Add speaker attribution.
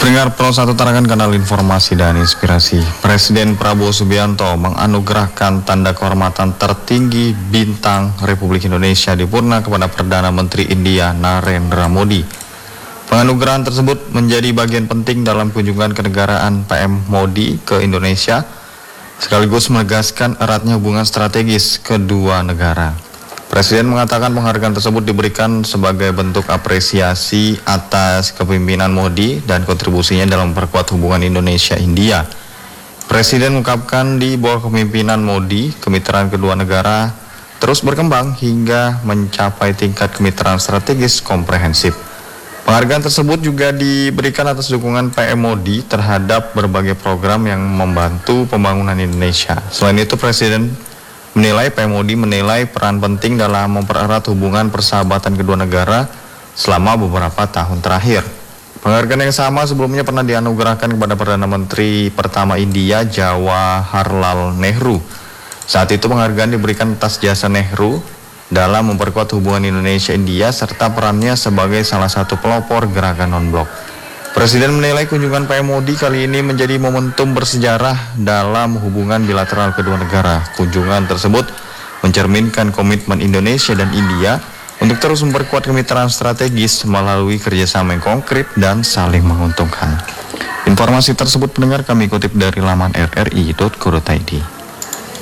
Speaker 1: Pendengar Pro 1 Tarakan Kanal Informasi dan Inspirasi. Presiden Prabowo Subianto menganugerahkan tanda kehormatan tertinggi Bintang Republik Indonesia Dipurna kepada Perdana Menteri India Narendra Modi. Penganugerahan tersebut menjadi bagian penting dalam kunjungan kenegaraan PM Modi ke Indonesia, sekaligus menegaskan eratnya hubungan strategis kedua negara. Presiden mengatakan penghargaan tersebut diberikan sebagai bentuk apresiasi atas kepemimpinan Modi dan kontribusinya dalam memperkuat hubungan Indonesia-India. Presiden mengungkapkan di bawah kepemimpinan Modi, kemitraan kedua negara terus berkembang hingga mencapai tingkat kemitraan strategis komprehensif. Penghargaan tersebut juga diberikan atas dukungan PM Modi terhadap berbagai program yang membantu pembangunan Indonesia. Selain itu, Presiden menilai PM Modi menilai peran penting dalam mempererat hubungan persahabatan kedua negara selama beberapa tahun terakhir. Penghargaan yang sama sebelumnya pernah dianugerahkan kepada Perdana Menteri pertama India, Jawaharlal Nehru. Saat itu penghargaan diberikan atas jasa Nehru dalam memperkuat hubungan Indonesia-India serta perannya sebagai salah satu pelopor gerakan non-blok. Presiden menilai kunjungan PM Modi kali ini menjadi momentum bersejarah dalam hubungan bilateral kedua negara. Kunjungan tersebut mencerminkan komitmen Indonesia dan India untuk terus memperkuat kemitraan strategis melalui kerjasama yang konkret dan saling menguntungkan. Informasi tersebut pendengar kami kutip dari laman rri.co.id.